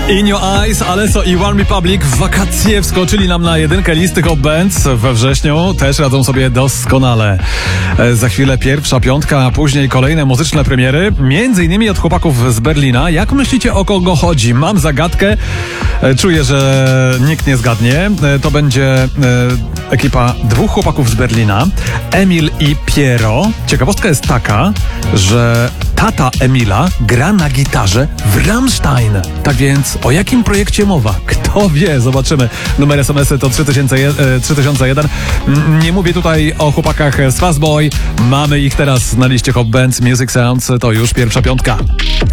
In Your Eyes, Alesso i One Republic w wakacje wskoczyli nam na jedynkę listy Hot Bands. We wrześniu też radzą sobie doskonale. Za chwilę pierwsza piątka, a później kolejne muzyczne premiery, między innymi od chłopaków z Berlina. Jak myślicie, o kogo chodzi? Mam zagadkę. Czuję, że nikt nie zgadnie. To będzie ekipa dwóch chłopaków z Berlina, Emil i Piero. Ciekawostka jest taka, że tata Emila gra na gitarze w Rammstein. Tak więc o jakim projekcie mowa? Kto wie? Zobaczymy. Numer SMS-y to 3001. Nie mówię tutaj o chłopakach z Fastboy. Mamy ich teraz na liście Hot Bands Music Sounds. To już pierwsza piątka.